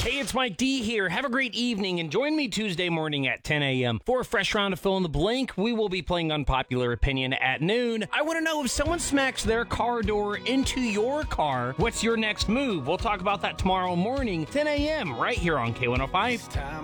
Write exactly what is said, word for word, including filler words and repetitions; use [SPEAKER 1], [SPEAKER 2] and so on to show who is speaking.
[SPEAKER 1] Hey, it's Mike D here. Have a great evening and join me Tuesday morning at ten a.m. for a fresh round of Fill in the Blank. We will be playing Unpopular Opinion at noon. I want to know if someone smacks their car door into your car, what's your next move? We'll talk about that tomorrow morning, ten a.m. right here on K one oh five.